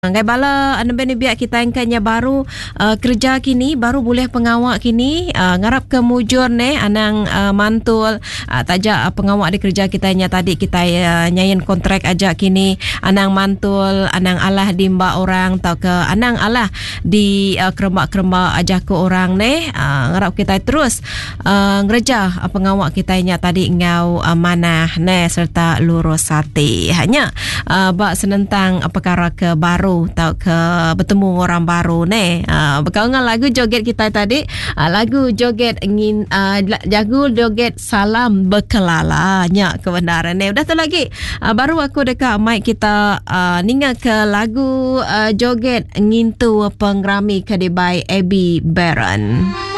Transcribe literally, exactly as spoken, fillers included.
Ngai bala anu beni biak kita engkanya baru uh, kerja kini baru boleh pengawak kini uh, ngarap ke mujur ne anang uh, mantul uh, tajak uh, pengawak di kerja kita nya tadi kita uh, nyayin kontrak aja kini anang mantul anang alah di mbak orang tau ke anang alah di uh, kerembak-kerembak aja ke orang ne uh, ngarap kita terus uh, ngereja uh, pengawak kita nya tadi ngau uh, manah ne serta lurus hati hanya uh, bak senentang uh, perkara ke baru tau ke bertemu orang baru ne uh, berkau dengan lagu joget kita tadi uh, lagu joget ingin uh, lagu joget salam berkelala nyak kebenaran ne udah tu lagi uh, baru aku dekat mic kita uh, ninga ke lagu uh, joget ingin tu pengrami kedibai Abby Baron.